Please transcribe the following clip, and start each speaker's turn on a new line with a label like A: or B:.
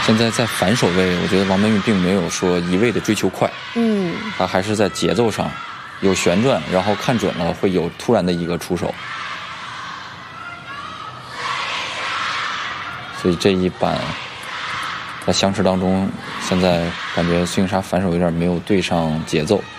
A: 现在在反手位，我觉得王曼玉并没有说一味的追求快，她还是在节奏上有旋转，然后看准了会有突然的一个出手，所以这一板在相持当中，现在感觉孙颖莎反手有点没有对上节奏。